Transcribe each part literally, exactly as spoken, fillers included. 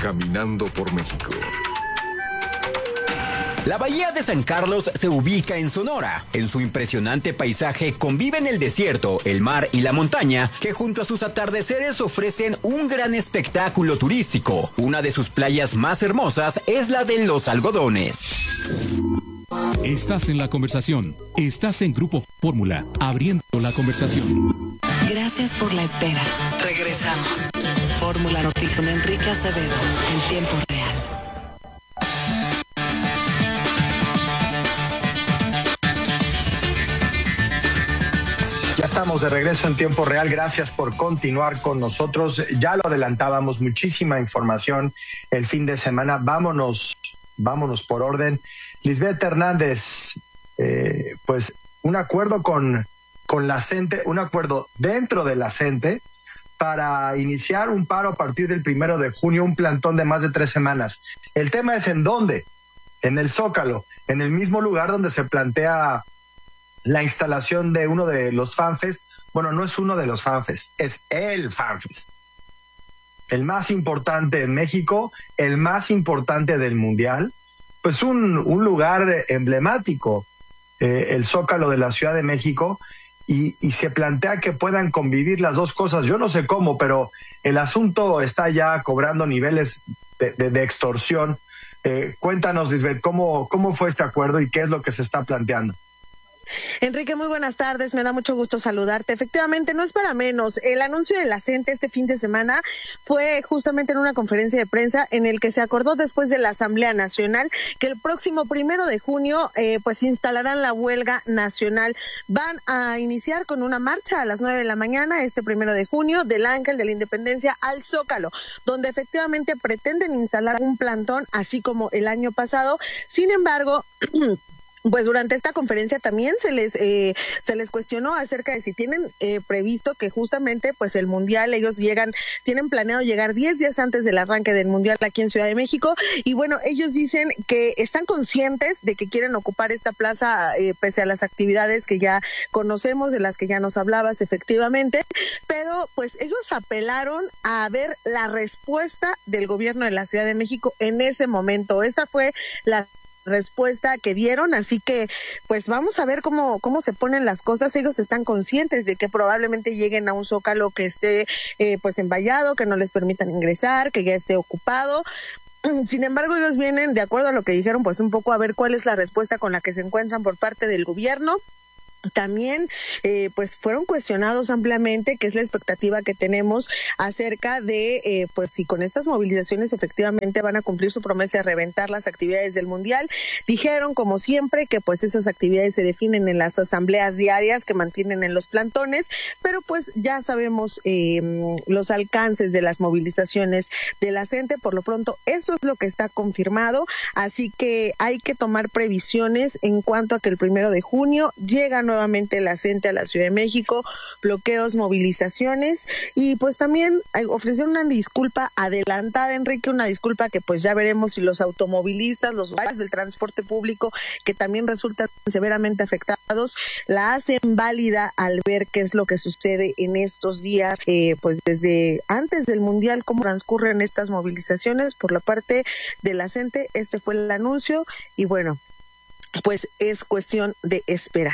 Caminando por México. La bahía de San Carlos se ubica en Sonora. En su impresionante paisaje conviven el desierto, el mar y la montaña, que junto a sus atardeceres ofrecen un gran espectáculo turístico. Una de sus playas más hermosas es la de Los Algodones. Estás en la conversación. Estás en Grupo Fórmula, abriendo la conversación. Gracias por la espera. Regresamos. Fórmula Noticias con Enrique Acevedo, en tiempo real. Ya estamos de regreso en tiempo real. Gracias por continuar con nosotros. Ya lo adelantábamos, muchísima información el fin de semana. Vámonos, vámonos por orden. Lisbeth Hernández, eh, pues un acuerdo con, con la CENTE, un acuerdo dentro de la CENTE para iniciar un paro a partir del primero de junio, un plantón de más de tres semanas. El tema es en dónde, en el Zócalo, en el mismo lugar donde se plantea la instalación de uno de los FanFest. Bueno, no es uno de los FanFest, es el FanFest. El más importante en México, el más importante del Mundial. Pues un, un lugar emblemático, eh, el Zócalo de la Ciudad de México, y, y se plantea que puedan convivir las dos cosas. Yo no sé cómo, pero el asunto está ya cobrando niveles de, de, de extorsión. Eh, cuéntanos, Lisbeth, ¿cómo, ¿cómo fue este acuerdo y qué es lo que se está planteando? Enrique, muy buenas tardes, me da mucho gusto saludarte. Efectivamente, no es para menos. El anuncio de la CENTE este fin de semana fue justamente en una conferencia de prensa en el que se acordó después de la Asamblea Nacional que el próximo primero de junio eh, pues instalarán la huelga nacional. Van a iniciar con una marcha a las nueve de la mañana este primero de junio del Ángel de la Independencia al Zócalo, donde efectivamente pretenden instalar un plantón así como el año pasado. Sin embargo, pues durante esta conferencia también se les eh, se les cuestionó acerca de si tienen eh, previsto que justamente pues el Mundial, ellos llegan, tienen planeado llegar diez días antes del arranque del Mundial aquí en Ciudad de México, y bueno, ellos dicen que están conscientes de que quieren ocupar esta plaza eh, pese a las actividades que ya conocemos, de las que ya nos hablabas efectivamente, pero pues ellos apelaron a ver la respuesta del gobierno de la Ciudad de México en ese momento. Esa fue la respuesta que dieron, así que pues vamos a ver cómo cómo se ponen las cosas. Ellos están conscientes de que probablemente lleguen a un Zócalo que esté eh, pues envallado, que no les permitan ingresar, que ya esté ocupado. Sin embargo, ellos vienen, de acuerdo a lo que dijeron, pues un poco a ver cuál es la respuesta con la que se encuentran por parte del gobierno. También eh, pues fueron cuestionados ampliamente qué es la expectativa que tenemos acerca de eh, pues si con estas movilizaciones efectivamente van a cumplir su promesa de reventar las actividades del Mundial. Dijeron, como siempre, que pues esas actividades se definen en las asambleas diarias que mantienen en los plantones, pero pues ya sabemos eh, los alcances de las movilizaciones de la CENTE. Por lo pronto eso es lo que está confirmado, así que hay que tomar previsiones en cuanto a que el primero de junio llegan nuevamente la CENTE a la Ciudad de México, bloqueos, movilizaciones, y pues también ofrecieron una disculpa adelantada, Enrique, una disculpa que pues ya veremos si los automovilistas, los usuarios del transporte público, que también resultan severamente afectados, la hacen válida al ver qué es lo que sucede en estos días, eh, pues desde antes del Mundial, cómo transcurren estas movilizaciones por la parte de la CENTE. Este fue el anuncio y bueno, pues es cuestión de esperar.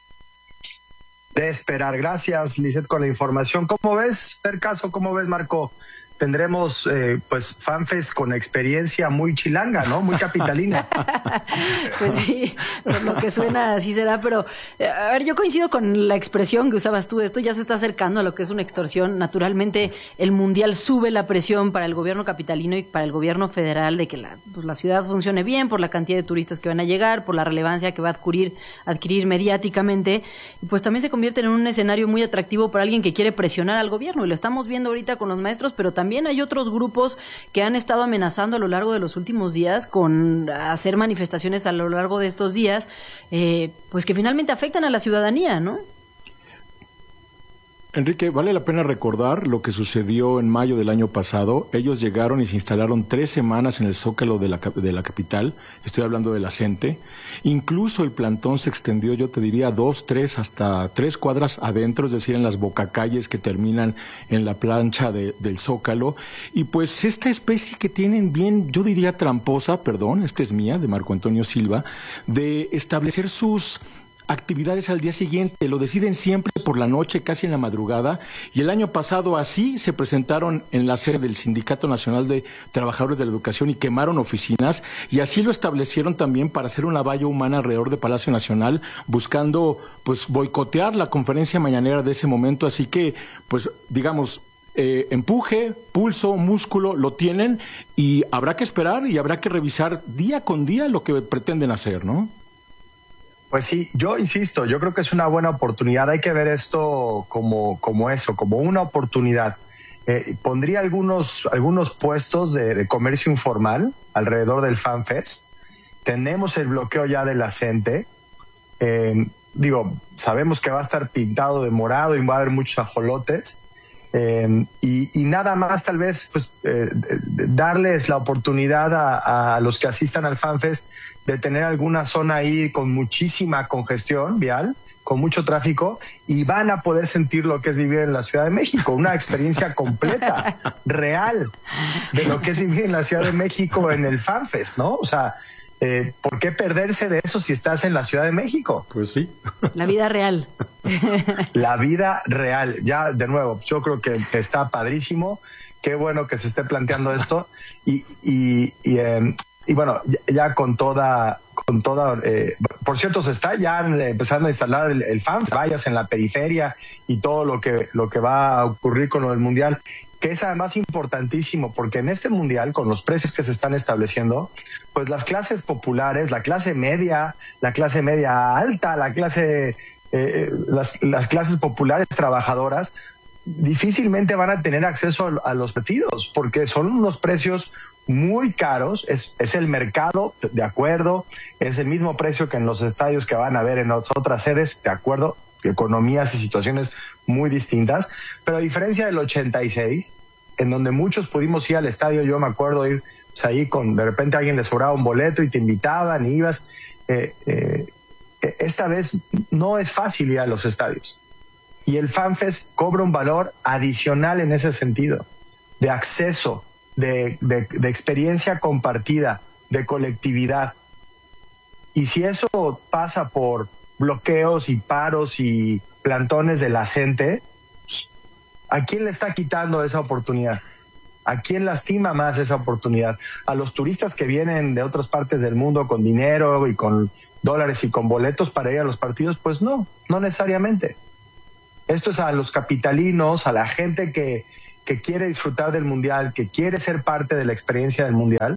De esperar. Gracias, Lisette, con la información. ¿Cómo ves, per caso? ¿Cómo ves, Marco? Tendremos eh, pues FanFest con experiencia muy chilanga, ¿no? Muy capitalina. Pues sí, por lo que suena así será, pero a ver, yo coincido con la expresión que usabas tú. Esto ya se está acercando a lo que es una extorsión. Naturalmente el Mundial sube la presión para el gobierno capitalino y para el gobierno federal de que la, pues, la ciudad funcione bien por la cantidad de turistas que van a llegar, por la relevancia que va a adquirir, adquirir mediáticamente, y pues también se convierte en un escenario muy atractivo para alguien que quiere presionar al gobierno, y lo estamos viendo ahorita con los maestros, pero también También hay otros grupos que han estado amenazando a lo largo de los últimos días con hacer manifestaciones a lo largo de estos días, eh, pues que finalmente afectan a la ciudadanía, ¿no? Enrique, vale la pena recordar lo que sucedió en mayo del año pasado. Ellos llegaron y se instalaron tres semanas en el Zócalo de la, de la capital. Estoy hablando de la CENTE. Incluso el plantón se extendió, yo te diría, dos, tres, hasta tres cuadras adentro, es decir, en las bocacalles que terminan en la plancha de, del Zócalo. Y pues esta especie que tienen bien, yo diría tramposa, perdón, esta es mía, de Marco Antonio Silva, de establecer sus actividades al día siguiente, lo deciden siempre por la noche, casi en la madrugada, y el año pasado así se presentaron en la sede del Sindicato Nacional de Trabajadores de la Educación y quemaron oficinas, y así lo establecieron también para hacer una valla humana alrededor de Palacio Nacional, buscando pues boicotear la conferencia mañanera de ese momento, así que pues digamos, eh, empuje, pulso, músculo, lo tienen, y habrá que esperar y habrá que revisar día con día lo que pretenden hacer, ¿no? Pues sí, yo insisto, yo creo que es una buena oportunidad. Hay que ver esto como, como eso, como una oportunidad. Eh, pondría algunos, algunos puestos de, de comercio informal alrededor del FanFest. Tenemos el bloqueo ya de la CENTE. Eh, digo, sabemos que va a estar pintado de morado y va a haber muchos ajolotes. Eh, y, y nada más tal vez pues eh, darles la oportunidad a, a los que asistan al FanFest de tener alguna zona ahí con muchísima congestión vial, con mucho tráfico, y van a poder sentir lo que es vivir en la Ciudad de México, una experiencia completa, real, de lo que es vivir en la Ciudad de México en el FanFest, ¿no? O sea, eh, ¿por qué perderse de eso si estás en la Ciudad de México? Pues sí. La vida real. La vida real. Ya, de nuevo, yo creo que está padrísimo. Qué bueno que se esté planteando esto. Y, y, y, eh, y bueno, ya, ya con toda... con toda eh, por cierto, se está ya empezando a instalar el, el FanFest, vallas en la periferia y todo lo que, lo que va a ocurrir con lo del Mundial, que es además importantísimo, porque en este Mundial, con los precios que se están estableciendo, pues las clases populares, la clase media, la clase media alta, la clase, eh, las, las clases populares trabajadoras, difícilmente van a tener acceso a, a los partidos, porque son unos precios muy caros. Es, es el mercado, de acuerdo, es el mismo precio que en los estadios que van a ver en las otras sedes, de acuerdo, economías y situaciones muy distintas, pero a diferencia del ochenta y seis, en donde muchos pudimos ir al estadio, yo me acuerdo ir pues, ahí con, de repente a alguien le sobraba un boleto y te invitaban y ibas, eh, eh, esta vez no es fácil ir a los estadios, y el FanFest cobra un valor adicional en ese sentido, de acceso, de, de, de experiencia compartida, de colectividad. Y si eso pasa por bloqueos y paros y plantones de la CENTE, ¿a quién le está quitando esa oportunidad? ¿A quién lastima más esa oportunidad? ¿A los turistas que vienen de otras partes del mundo con dinero y con dólares y con boletos para ir a los partidos? Pues no, no necesariamente. Esto es a los capitalinos, a la gente que, que quiere disfrutar del Mundial, que quiere ser parte de la experiencia del Mundial,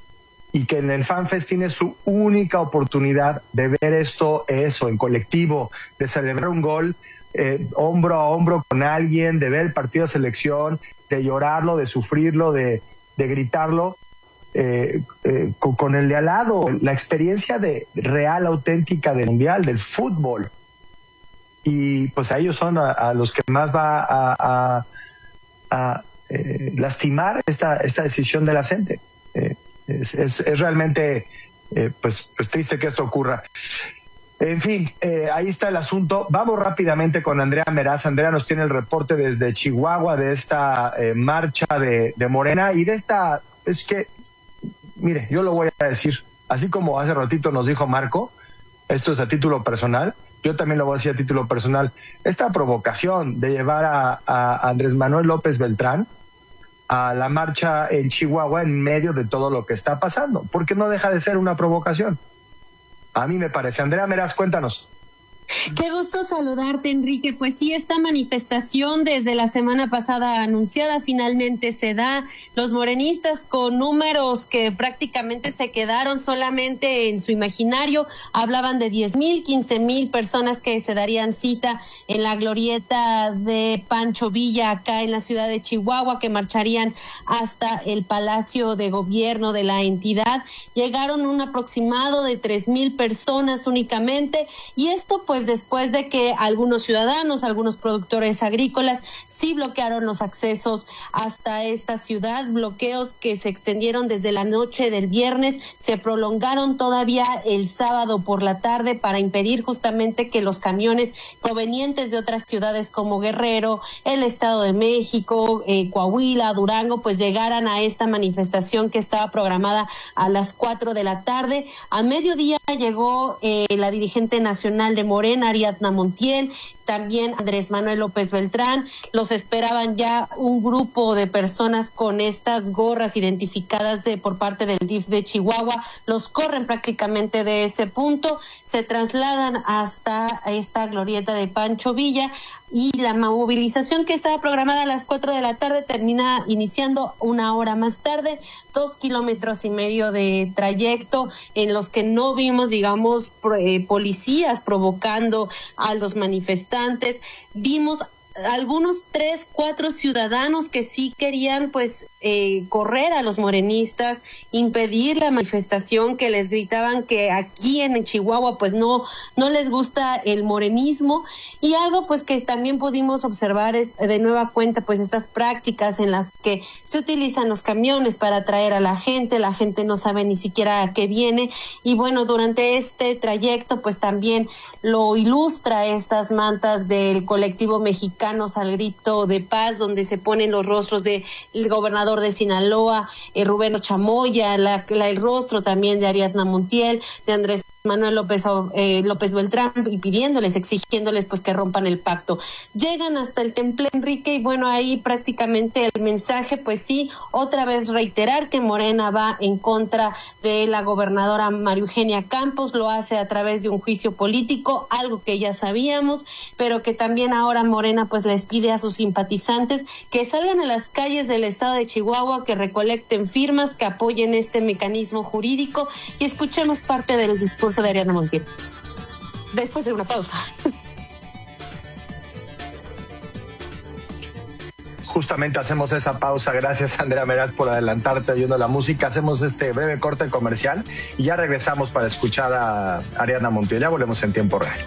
y que en el FanFest tiene su única oportunidad de ver esto, eso, en colectivo, de celebrar un gol eh, hombro a hombro con alguien, de ver el partido de selección, de llorarlo, de sufrirlo, de, de gritarlo eh, eh, con, con el de al lado, la experiencia de real, auténtica del Mundial, del fútbol. Y pues a ellos son a, a los que más va a, a, a eh, lastimar esta, esta decisión de la CENTE. Eh, Es, es, es realmente eh, pues, pues triste que esto ocurra. En fin, eh, ahí está el asunto. Vamos rápidamente con Andrea Meraz. Andrea nos tiene el reporte desde Chihuahua de esta eh, marcha de, de Morena y de esta, es que, mire, yo lo voy a decir, así como hace ratito nos dijo Marco, esto es a título personal, yo también lo voy a decir a título personal, esta provocación de llevar a, a Andrés Manuel López Beltrán a la marcha en Chihuahua en medio de todo lo que está pasando, porque no deja de ser una provocación. A mí me parece. Andrea Meraz, cuéntanos. Qué gusto saludarte, Enrique. Pues sí, esta manifestación desde la semana pasada anunciada finalmente se da. Los morenistas, con números que prácticamente se quedaron solamente en su imaginario, hablaban de diez mil, quince mil personas que se darían cita en la glorieta de Pancho Villa acá en la ciudad de Chihuahua, que marcharían hasta el Palacio de Gobierno de la entidad. Llegaron un aproximado de tres mil personas únicamente, y esto pues después de que algunos ciudadanos, algunos productores agrícolas sí bloquearon los accesos hasta esta ciudad, bloqueos que se extendieron desde la noche del viernes, se prolongaron todavía el sábado por la tarde para impedir justamente que los camiones provenientes de otras ciudades como Guerrero, el Estado de México, eh, Coahuila, Durango, pues llegaran a esta manifestación que estaba programada a las cuatro de la tarde. A mediodía llegó eh, la dirigente nacional de Morena, Ariadna Montiel, también Andrés Manuel López Beltrán. Los esperaban ya un grupo de personas con estas gorras identificadas de, por parte del D I F de Chihuahua. Los corren prácticamente de ese punto, se trasladan hasta esta glorieta de Pancho Villa, y la movilización que estaba programada a las cuatro de la tarde termina iniciando una hora más tarde, dos kilómetros y medio de trayecto en los que no vimos, digamos, eh, policías provocando a los manifestantes. Vimos algunos tres, cuatro ciudadanos que sí querían pues eh, correr a los morenistas, impedir la manifestación, que les gritaban que aquí en Chihuahua pues no, no les gusta el morenismo. Y algo pues que también pudimos observar es de nueva cuenta pues estas prácticas en las que se utilizan los camiones para atraer a la gente, la gente no sabe ni siquiera a qué viene, y bueno, durante este trayecto pues también lo ilustra estas mantas del colectivo mexicano al grito de paz, donde se ponen los rostros del gobernador de Sinaloa, eh, Rubén Chamoya, la, la, el rostro también de Ariadna Montiel, de Andrés Manuel López, eh, López Beltrán, y pidiéndoles, exigiéndoles pues que rompan el pacto. Llegan hasta el Temple Enrique, y bueno, ahí prácticamente el mensaje pues sí, otra vez reiterar que Morena va en contra de la gobernadora María Eugenia Campos, lo hace a través de un juicio político, algo que ya sabíamos, pero que también ahora Morena pues les pide a sus simpatizantes que salgan a las calles del estado de Chihuahua, que recolecten firmas, que apoyen este mecanismo jurídico, y escuchemos parte del discurso de Ariadna Montiel después de una pausa. Justamente hacemos esa pausa. Gracias, Andrea Meraz, por adelantarte oyendo la música. Hacemos este breve corte comercial y ya regresamos para escuchar a Ariadna Montiel. Ya volvemos en tiempo real.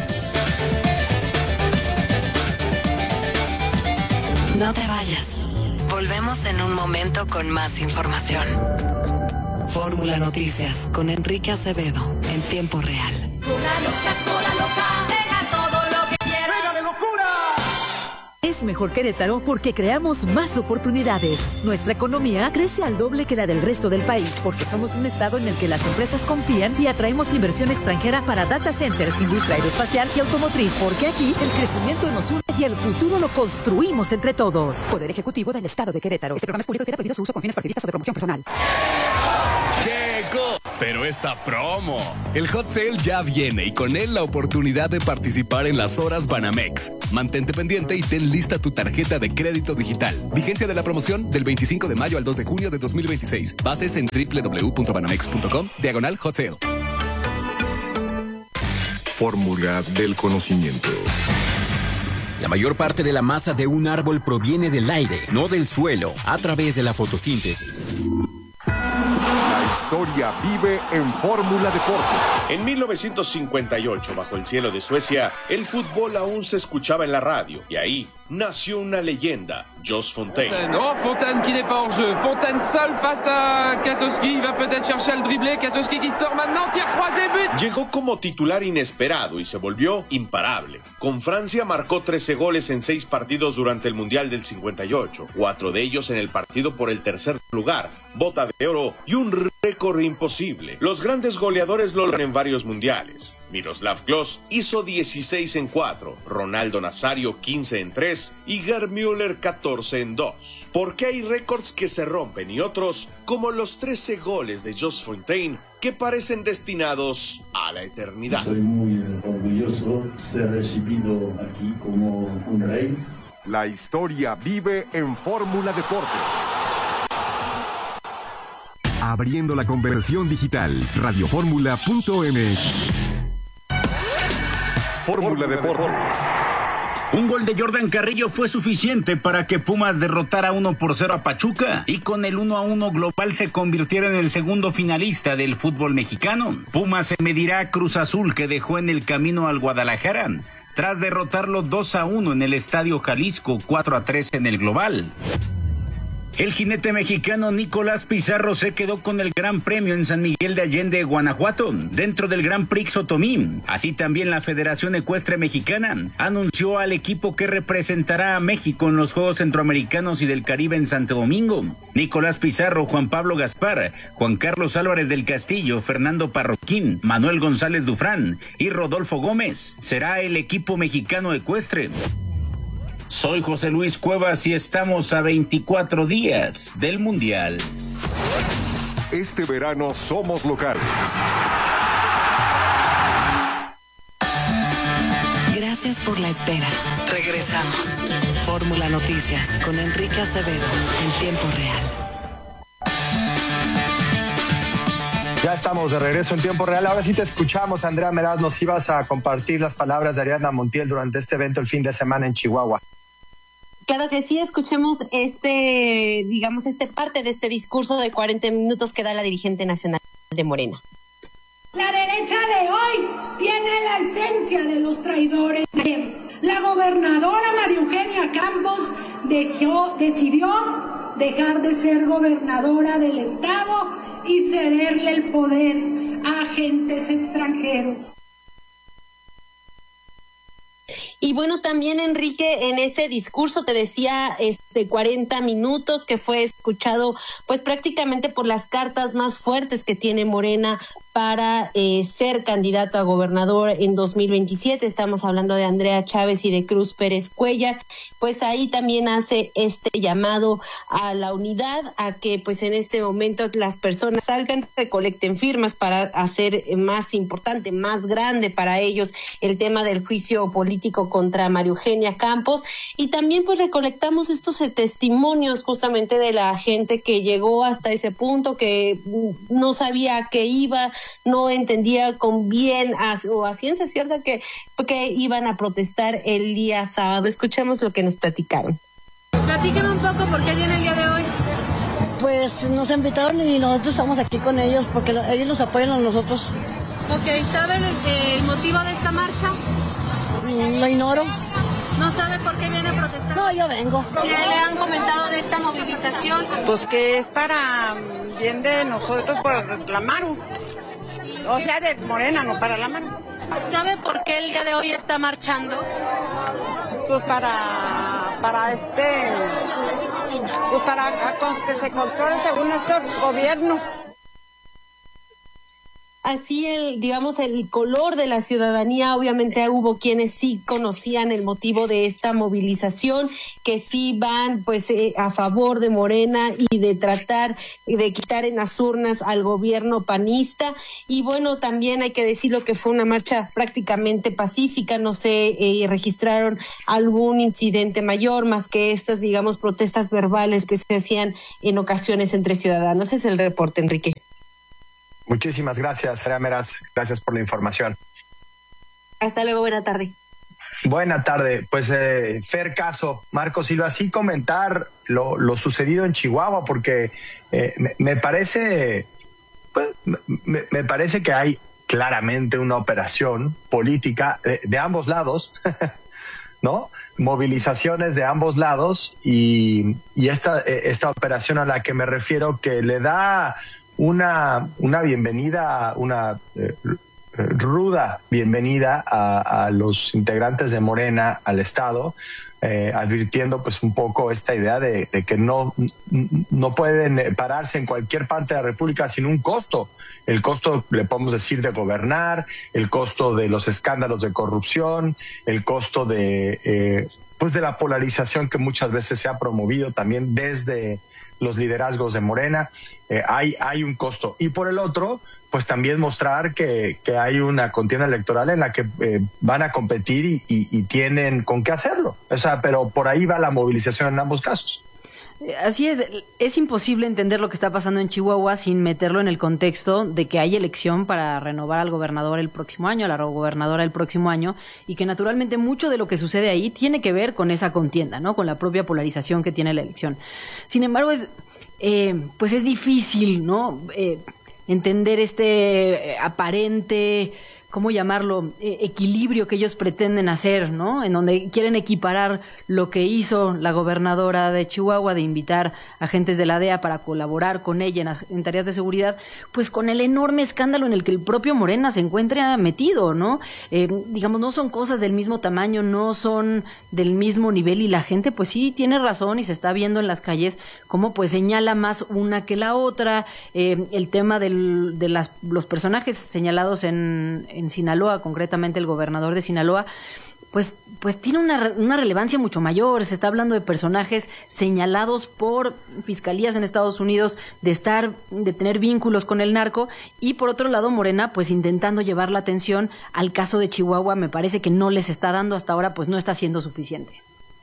No te vayas. Volvemos en un momento con más información. Fórmula Noticias con Enrique Acevedo en tiempo real. Una loca, cola loca, venga todo lo que quieras. ¡Venga de locura! Es mejor Querétaro porque creamos más oportunidades. Nuestra economía crece al doble que la del resto del país porque somos un estado en el que las empresas confían y atraemos inversión extranjera para data centers, industria aeroespacial y automotriz. Porque aquí el crecimiento nos une y el futuro lo construimos entre todos. Poder Ejecutivo del Estado de Querétaro. Este programa es público y queda prohibido su uso con fines partidistas o de promoción personal. Llegó, pero esta promo. El Hot Sale ya viene y con él la oportunidad de participar en las horas Banamex. Mantente pendiente y ten lista tu tarjeta de crédito digital. Vigencia de la promoción del veinticinco de mayo al dos de junio de dos mil veintiséis. Bases en doble u doble u doble u punto banamex punto com, diagonal Hot Sale. Fórmula del conocimiento. La mayor parte de la masa de un árbol proviene del aire, no del suelo, a través de la fotosíntesis. La historia vive en Fórmula Deportes. En mil novecientos cincuenta y ocho, bajo el cielo de Suecia, el fútbol aún se escuchaba en la radio. Y ahí nació una leyenda, Jos Fontaine. Oh, Fontaine qui n'est pas hors jeu. Fontaine seul face à Katowski. Il va peut-être chercher el dribbler. Katowski qui sort maintenant. Tir croisé, but. Llegó como titular inesperado y se volvió imparable. Con Francia marcó trece goles en seis partidos durante el Mundial del cincuenta y ocho. Cuatro de ellos en el partido por el tercer lugar, bota de oro y un récord imposible. Los grandes goleadores lo logran en varios mundiales. Miroslav Klose hizo dieciséis en cuatro, Ronaldo Nazario quince en tres y Gerd Müller catorce en dos. ¿Por qué hay récords que se rompen y otros, como los trece goles de Jos Fontaine, que parecen destinados a la eternidad? Soy muy orgulloso de ser recibido aquí como un rey. La historia vive en Fórmula Deportes. Abriendo la conversión digital, radioformula punto m x. Fórmula Deportes. Un gol de Jordan Carrillo fue suficiente para que Pumas derrotara uno por cero a Pachuca y con el uno a uno global se convirtiera en el segundo finalista del fútbol mexicano. Pumas se medirá a Cruz Azul, que dejó en el camino al Guadalajara tras derrotarlo dos a uno en el Estadio Jalisco, cuatro a tres en el global. El jinete mexicano Nicolás Pizarro se quedó con el Gran Premio en San Miguel de Allende, Guanajuato, dentro del Gran Prix Otomí. Así también la Federación Ecuestre Mexicana anunció al equipo que representará a México en los Juegos Centroamericanos y del Caribe en Santo Domingo. Nicolás Pizarro, Juan Pablo Gaspar, Juan Carlos Álvarez del Castillo, Fernando Parroquín, Manuel González Dufrán y Rodolfo Gómez será el equipo mexicano ecuestre. Soy José Luis Cuevas y estamos a veinticuatro días del Mundial. Este verano somos locales. Gracias por la espera. Regresamos. Fórmula Noticias con Enrique Acevedo en tiempo real. Ya estamos de regreso en tiempo real. Ahora sí te escuchamos, Andrea Meraz. Nos ibas a compartir las palabras de Ariadna Montiel durante este evento el fin de semana en Chihuahua. Claro que sí, escuchemos este, digamos, este parte de este discurso de cuarenta minutos que da la dirigente nacional de Morena. La derecha de hoy tiene la esencia de los traidores de ayer. La gobernadora María Eugenia Campos dejó, decidió dejar de ser gobernadora del estado y cederle el poder a agentes extranjeros. Y bueno, también Enrique, en ese discurso te decía este cuarenta minutos que fue escuchado pues prácticamente por las cartas más fuertes que tiene Morena para eh, ser candidato a gobernador en dos mil veintisiete. Estamos hablando de Andrea Chávez y de Cruz Pérez Cuellar. Pues ahí también hace este llamado a la unidad, a que pues en este momento las personas salgan, recolecten firmas para hacer más importante, más grande para ellos el tema del juicio político contra María Eugenia Campos. Y también pues recolectamos estos testimonios justamente de la gente que llegó hasta ese punto, que no sabía a qué iba, no entendía con bien a, o a ciencia cierta que, que iban a protestar el día sábado. Escuchemos lo que nos platicaron. Platíqueme un poco por qué viene el día de hoy. Pues nos invitaron y nosotros estamos aquí con ellos porque lo, ellos nos apoyan a nosotros. Ok, ¿saben el, el motivo de esta marcha? Lo ignoro. ¿No sabe por qué viene a protestar? No, yo vengo. ¿Qué le han comentado de esta movilización? Pues que es para bien de nosotros por reclamar. O sea, de Morena, no para la mano. ¿Sabe por qué el día de hoy está marchando? Pues para, para este, pues para que se controle según este gobierno. Así el, digamos, el color de la ciudadanía, obviamente hubo quienes sí conocían el motivo de esta movilización, que sí van pues eh, a favor de Morena y de tratar de quitar en las urnas al gobierno panista. Y bueno, también hay que decirlo que fue una marcha prácticamente pacífica, no se eh, registraron algún incidente mayor más que estas, digamos, protestas verbales que se hacían en ocasiones entre ciudadanos. Ese es el reporte, Enrique. Muchísimas gracias, Andrea Meraz. Gracias por la información. Hasta luego, buena tarde. Buena tarde. Pues, eh, Fer Caso, Marco Silva, sí comentar lo, lo sucedido en Chihuahua, porque eh, me, me parece, pues, me, me parece que hay claramente una operación política de, de ambos lados, ¿no? Movilizaciones de ambos lados y, y esta, esta operación a la que me refiero que le da una, una bienvenida, una eh, ruda bienvenida a, a los integrantes de Morena al Estado, eh, advirtiendo pues un poco esta idea de, de que no, no pueden pararse en cualquier parte de la República sin un costo. El costo, le podemos decir, de gobernar, el costo de los escándalos de corrupción, el costo de, eh, pues de la polarización que muchas veces se ha promovido también desde los liderazgos de Morena. Eh, hay, hay un costo. Y por el otro, pues también mostrar que, que hay una contienda electoral en la que eh, van a competir y, y, y tienen con qué hacerlo. O sea, pero por ahí va la movilización en ambos casos. Así es, es imposible entender lo que está pasando en Chihuahua sin meterlo en el contexto de que hay elección para renovar al gobernador el próximo año, a la gobernadora el próximo año, y que naturalmente mucho de lo que sucede ahí tiene que ver con esa contienda, ¿no? Con la propia polarización que tiene la elección. Sin embargo, es, eh, pues es difícil, ¿no? Eh, entender este eh, aparente, ¿cómo llamarlo?, eh, equilibrio que ellos pretenden hacer, ¿no? En donde quieren equiparar lo que hizo la gobernadora de Chihuahua de invitar agentes de la D E A para colaborar con ella en, en tareas de seguridad, pues con el enorme escándalo en el que el propio Morena se encuentra metido, ¿no? Eh, digamos, no son cosas del mismo tamaño, no son del mismo nivel, y la gente pues sí tiene razón y se está viendo en las calles cómo pues señala más una que la otra. Eh, el tema del, de las, los personajes señalados en, en Sinaloa, concretamente el gobernador de Sinaloa, pues, pues tiene una, una relevancia mucho mayor. Se está hablando de personajes señalados por fiscalías en Estados Unidos de estar, de tener vínculos con el narco, y por otro lado Morena pues intentando llevar la atención al caso de Chihuahua. Me parece que no les está dando hasta ahora, pues no está siendo suficiente.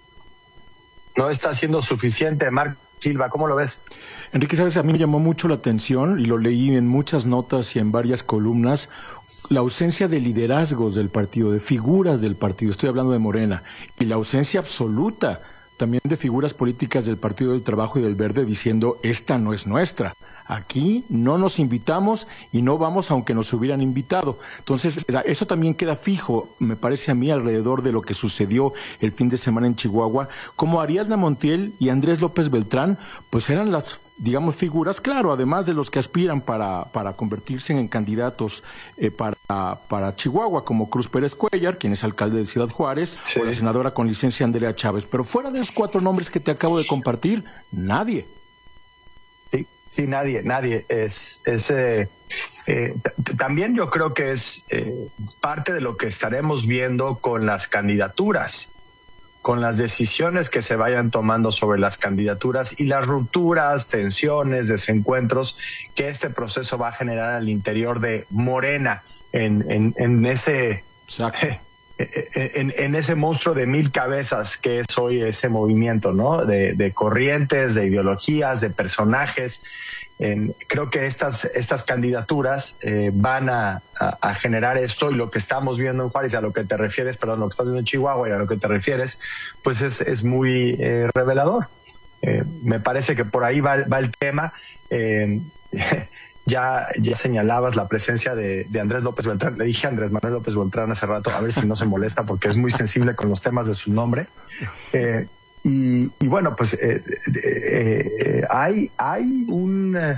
No está siendo suficiente, Marc Silva, ¿cómo lo ves? Enrique, sabes, a mí me llamó mucho la atención, y lo leí en muchas notas y en varias columnas, la ausencia de liderazgos del partido, de figuras del partido, estoy hablando de Morena, y la ausencia absoluta también de figuras políticas del Partido del Trabajo y del Verde diciendo, esta no es nuestra. Aquí no nos invitamos y no vamos aunque nos hubieran invitado. Entonces, eso también queda fijo, me parece a mí, alrededor de lo que sucedió el fin de semana en Chihuahua. Como Ariadna Montiel y Andrés López Beltrán, pues eran las, digamos, figuras, claro, además de los que aspiran para, para convertirse en candidatos eh, para, para Chihuahua, como Cruz Pérez Cuellar, quien es alcalde de Ciudad Juárez, sí, o la senadora con licencia Andrea Chávez. Pero fuera de esos cuatro nombres que te acabo de compartir, nadie. Sí, nadie, nadie. Es, es eh, eh, t- también yo creo que es eh, parte de lo que estaremos viendo con las candidaturas, con las decisiones que se vayan tomando sobre las candidaturas y las rupturas, tensiones, desencuentros que este proceso va a generar al interior de Morena en, en, en ese... Exacto. En, en ese monstruo de mil cabezas que es hoy ese movimiento, ¿no? De, de corrientes, de ideologías, de personajes. En, creo que estas, estas candidaturas eh, van a, a, a generar esto, y lo que estamos viendo en Juárez, a lo que te refieres, perdón, lo que estamos viendo en Chihuahua y a lo que te refieres, pues es, es muy eh, revelador. Eh, me parece que por ahí va, va el tema. Eh, Ya, ya señalabas la presencia de, de Andrés López Beltrán. Le dije a Andrés Manuel López Beltrán hace rato, a ver si no se molesta, porque es muy sensible con los temas de su nombre. Eh, y, y bueno, pues eh, eh, eh, hay, hay un... Eh,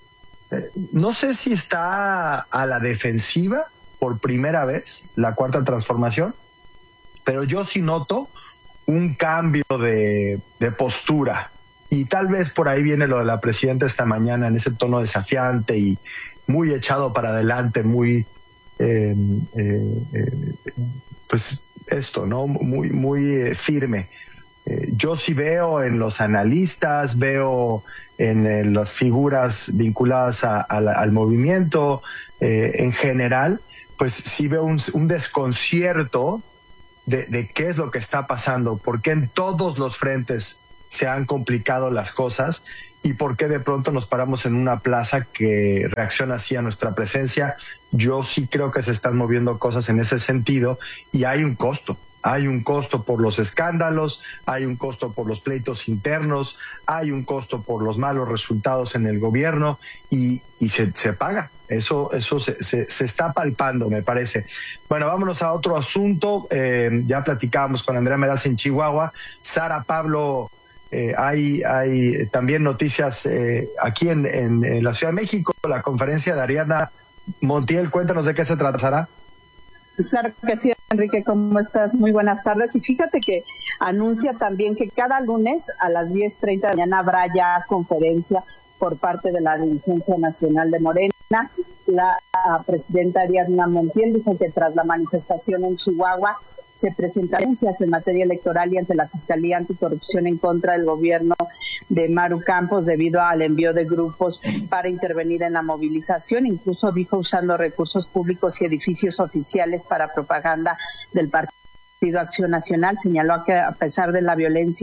no sé si está a la defensiva por primera vez la Cuarta Transformación, pero yo sí noto un cambio de, de postura. Y tal vez por ahí viene lo de la presidenta esta mañana, en ese tono desafiante y muy echado para adelante, muy, eh, eh, eh, pues esto, ¿no? Muy, muy eh, firme. Eh, yo sí veo en los analistas, veo en eh, las figuras vinculadas a, a la, al movimiento eh, en general, pues sí veo un, un desconcierto de, de qué es lo que está pasando, porque en todos los frentes se han complicado las cosas y por qué de pronto nos paramos en una plaza que reacciona así a nuestra presencia. Yo sí creo que se están moviendo cosas en ese sentido y hay un costo. Hay un costo por los escándalos, hay un costo por los pleitos internos, hay un costo por los malos resultados en el gobierno y, y se, se paga. Eso, eso se, se, se está palpando, me parece. Bueno, vámonos a otro asunto. Eh, ya platicábamos con Andrea Meraz en Chihuahua. Sara, Pablo, Eh, hay, hay también noticias eh, aquí en, en, en la Ciudad de México, la conferencia de Ariadna Montiel. Cuéntanos de qué se tratará. Claro que sí, Enrique, ¿cómo estás? Muy buenas tardes. Y fíjate que anuncia también que cada lunes a las diez treinta de la mañana habrá ya conferencia por parte de la Dirigencia Nacional de Morena. La presidenta Ariadna Montiel dijo que tras la manifestación en Chihuahua se presentan denuncias en materia electoral y ante la Fiscalía Anticorrupción en contra del gobierno de Maru Campos debido al envío de grupos para intervenir en la movilización. Incluso dijo usando recursos públicos y edificios oficiales para propaganda del Partido Acción Nacional. Señaló que a pesar de la violencia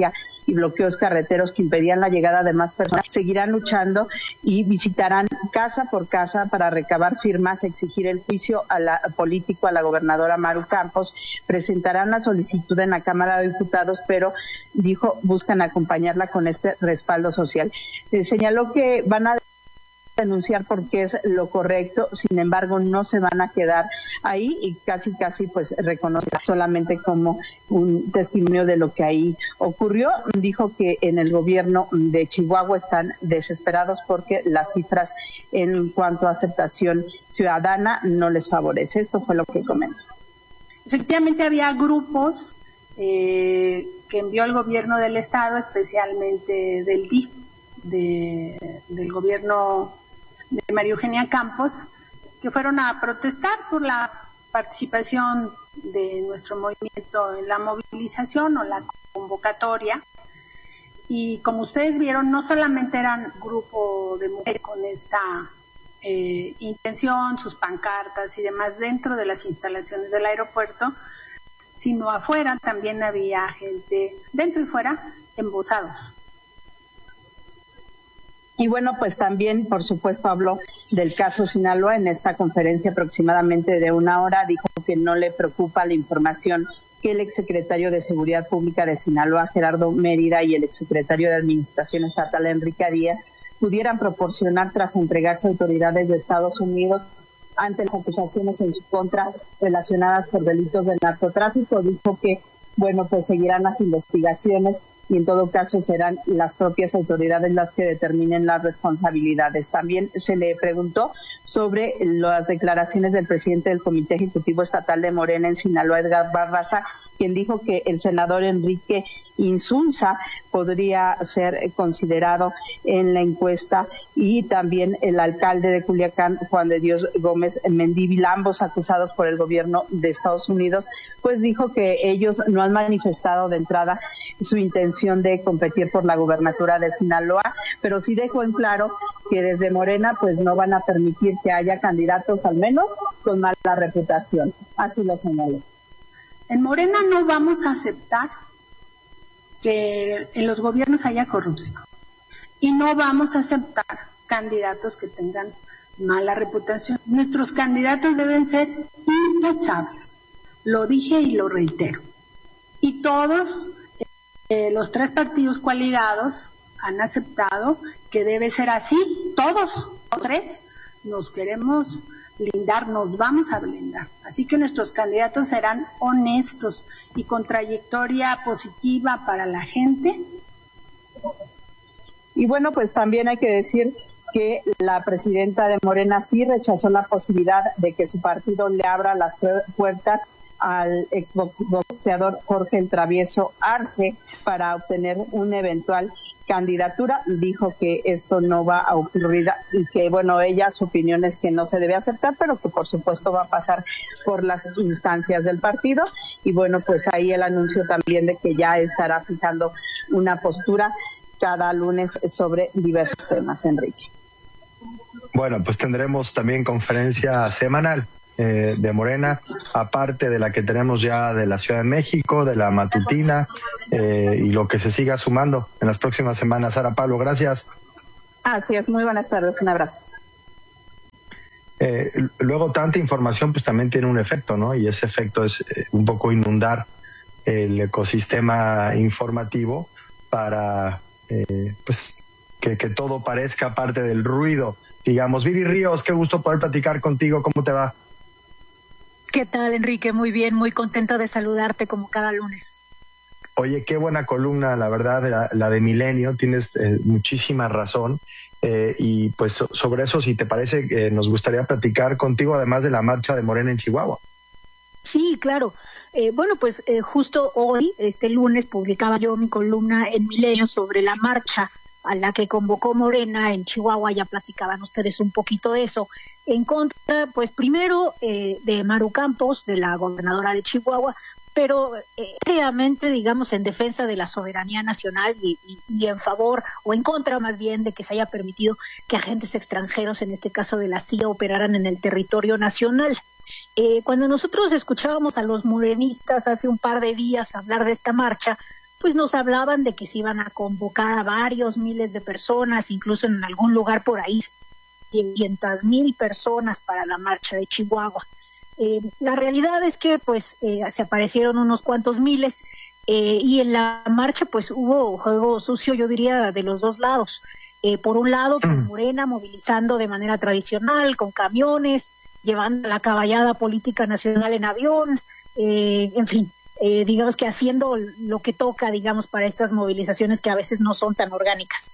y bloqueos carreteros que impedían la llegada de más personas, seguirán luchando y visitarán casa por casa para recabar firmas, exigir el juicio a la, político a la gobernadora Maru Campos. Presentarán la solicitud en la Cámara de Diputados, pero dijo buscan acompañarla con este respaldo social. Eh, señaló que van a denunciar porque es lo correcto, sin embargo no se van a quedar ahí y casi casi pues reconoce solamente como un testimonio de lo que ahí ocurrió. Dijo que en el gobierno de Chihuahua están desesperados porque las cifras en cuanto a aceptación ciudadana no les favorece. Esto fue lo que comentó. Efectivamente había grupos eh, que envió el gobierno del estado, especialmente del D I F, de, del gobierno de María Eugenia Campos, que fueron a protestar por la participación de nuestro movimiento en la movilización o la convocatoria. Y como ustedes vieron, no solamente eran grupo de mujeres con esta eh, intención, sus pancartas y demás dentro de las instalaciones del aeropuerto, sino afuera también había gente dentro y fuera embosados. Y bueno, pues también, por supuesto, habló del caso Sinaloa en esta conferencia aproximadamente de una hora. Dijo que no le preocupa la información que el exsecretario de Seguridad Pública de Sinaloa, Gerardo Mérida, y el exsecretario de Administración Estatal, Enrique Díaz, pudieran proporcionar tras entregarse a autoridades de Estados Unidos ante las acusaciones en su contra relacionadas por delitos de narcotráfico. Dijo que, bueno, pues seguirán las investigaciones y en todo caso serán las propias autoridades las que determinen las responsabilidades. También se le preguntó sobre las declaraciones del presidente del Comité Ejecutivo Estatal de Morena en Sinaloa, Edgar Barraza, quien dijo que el senador Enrique Insunza podría ser considerado en la encuesta, y también el alcalde de Culiacán, Juan de Dios Gómez Mendívil, ambos acusados por el gobierno de Estados Unidos, pues dijo que ellos no han manifestado de entrada su intención de competir por la gubernatura de Sinaloa, pero sí dejó en claro que desde Morena pues no van a permitir que haya candidatos, al menos con mala reputación. Así lo señaló. En Morena no vamos a aceptar que en los gobiernos haya corrupción y no vamos a aceptar candidatos que tengan mala reputación. Nuestros candidatos deben ser intachables. Lo dije y lo reitero. Y todos eh, los tres partidos coaligados han aceptado que debe ser así. Todos, los tres, nos queremos blindar, nos vamos a blindar. Así que nuestros candidatos serán honestos y con trayectoria positiva para la gente. Y bueno, pues también hay que decir que la presidenta de Morena sí rechazó la posibilidad de que su partido le abra las puertas al exboxeador Jorge el Travieso Arce para obtener una eventual candidatura. Dijo que esto no va a ocurrir y que, bueno, ella, su opinión es que no se debe aceptar, pero que por supuesto va a pasar por las instancias del partido. Y bueno, pues ahí el anuncio también de que ya estará fijando una postura cada lunes sobre diversos temas, Enrique. Bueno, pues tendremos también conferencia semanal eh, de Morena, aparte de la que tenemos ya de la Ciudad de México, de la matutina, eh, y lo que se siga sumando en las próximas semanas. Sara Pablo, gracias. Así es, muy buenas tardes, un abrazo. Eh, luego tanta información pues también tiene un efecto, ¿no? Y ese efecto es eh, un poco inundar el ecosistema informativo para eh, pues que, que todo parezca parte del ruido. Digamos, Viri Ríos, qué gusto poder platicar contigo, ¿cómo te va? ¿Qué tal, Enrique? Muy bien, muy contenta de saludarte como cada lunes. Oye, qué buena columna, la verdad, la, la de Milenio, tienes eh, muchísima razón. Eh, y pues so, sobre eso, si te parece, eh, nos gustaría platicar contigo, además de la marcha de Morena en Chihuahua. Sí, claro. Eh, bueno, pues eh, justo hoy, este lunes, publicaba yo mi columna en Milenio sobre la marcha a la que convocó Morena en Chihuahua. Ya platicaban ustedes un poquito de eso, en contra, pues primero eh, de Maru Campos, de la gobernadora de Chihuahua, pero eh, realmente, digamos, en defensa de la soberanía nacional y, y, y en favor, o en contra más bien, de que se haya permitido que agentes extranjeros, en este caso de la C I A, operaran en el territorio nacional. Eh, cuando nosotros escuchábamos a los morenistas hace un par de días hablar de esta marcha, pues nos hablaban de que se iban a convocar a varios miles de personas, incluso en algún lugar por ahí, quinientas mil personas para la marcha de Chihuahua. Eh, la realidad es que pues eh, se aparecieron unos cuantos miles eh, y en la marcha pues hubo juego sucio, yo diría, de los dos lados. Eh, por un lado, pues, Morena movilizando de manera tradicional, con camiones, llevando la caballada política nacional en avión, eh, en fin, eh, digamos que haciendo lo que toca, digamos, para estas movilizaciones que a veces no son tan orgánicas.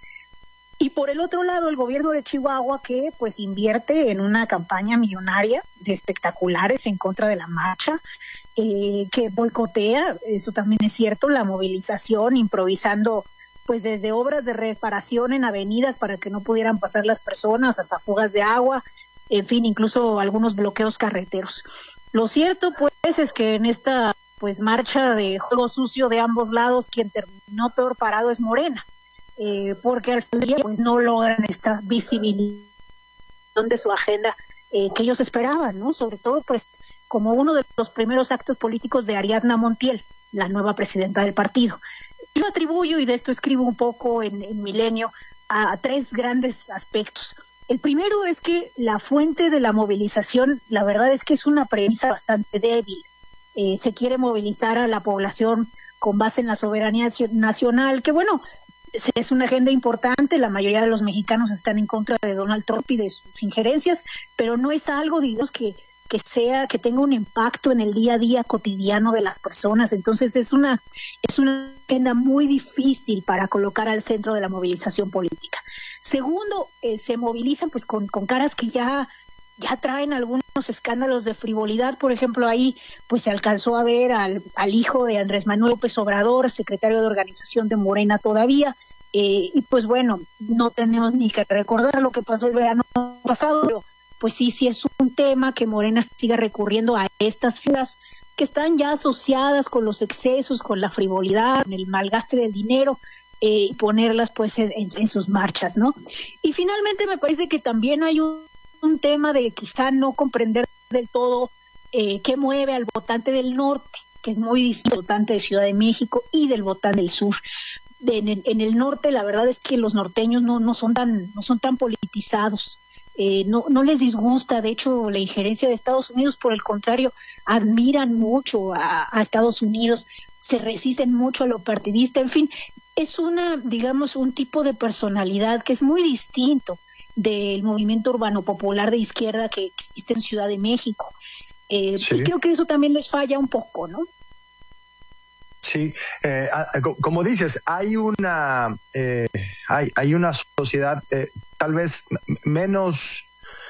Y por el otro lado, el gobierno de Chihuahua, que pues invierte en una campaña millonaria de espectaculares en contra de la marcha, eh, que boicotea, eso también es cierto, la movilización, improvisando pues desde obras de reparación en avenidas para que no pudieran pasar las personas, hasta fugas de agua, en fin, incluso algunos bloqueos carreteros. Lo cierto pues es que en esta pues marcha de juego sucio de ambos lados, quien terminó peor parado es Morena. Eh, porque al final pues no logran esta visibilización de su agenda eh, que ellos esperaban, ¿no? Sobre todo pues como uno de los primeros actos políticos de Ariadna Montiel, la nueva presidenta del partido. Yo atribuyo, y de esto escribo un poco en, en Milenio, a, a tres grandes aspectos. El primero es que la fuente de la movilización, la verdad es que es una premisa bastante débil. Eh, se quiere movilizar a la población con base en la soberanía nacional, que bueno, es una agenda importante, la mayoría de los mexicanos están en contra de Donald Trump y de sus injerencias, pero no es algo, digamos, que, que sea, que tenga un impacto en el día a día cotidiano de las personas. Entonces es una, es una agenda muy difícil para colocar al centro de la movilización política. Segundo, eh, se movilizan pues con, con caras que ya, ya traen algunos escándalos de frivolidad. Por ejemplo, ahí pues se alcanzó a ver al, al hijo de Andrés Manuel López Obrador, secretario de organización de Morena todavía, eh, y pues bueno, no tenemos ni que recordar lo que pasó el verano pasado, pero pues sí, sí es un tema que Morena siga recurriendo a estas figuras que están ya asociadas con los excesos, con la frivolidad, con el malgaste del dinero, eh, y ponerlas pues en, en sus marchas, ¿no? Y finalmente me parece que también hay un un tema de quizá no comprender del todo eh, qué mueve al votante del norte, que es muy distinto al votante de Ciudad de México y del votante del sur. En el, en el norte la verdad es que los norteños no, no son tan, no son tan politizados, eh, no, no les disgusta, de hecho, la injerencia de Estados Unidos, por el contrario, admiran mucho a, a Estados Unidos, se resisten mucho a lo partidista, en fin, es una, digamos, un tipo de personalidad que es muy distinto del movimiento urbano popular de izquierda que existe en Ciudad de México. Eh, sí. Y creo que eso también les falla un poco, ¿no? Sí, eh, como dices, hay una, eh, hay, hay una sociedad eh, tal vez menos,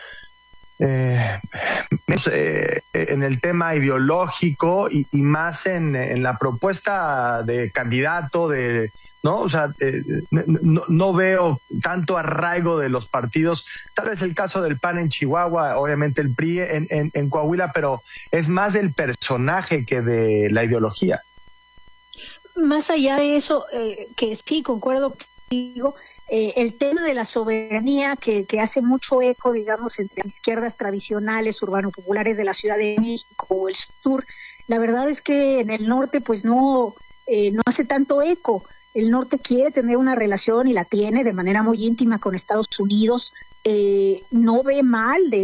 eh, menos eh, en el tema ideológico y, y más en, en la propuesta de candidato, de ¿no? O sea, eh, no, no veo tanto arraigo de los partidos, tal vez el caso del P A N en Chihuahua, obviamente el P R I en, en, en Coahuila, pero es más del personaje que de la ideología. Más allá de eso, eh, que sí, concuerdo contigo, eh, el tema de la soberanía que, que hace mucho eco, digamos, entre las izquierdas tradicionales, urbano-populares de la Ciudad de México o el sur, la verdad es que en el norte pues no, eh, no hace tanto eco. El norte quiere tener una relación y la tiene de manera muy íntima con Estados Unidos, eh, no ve mal, de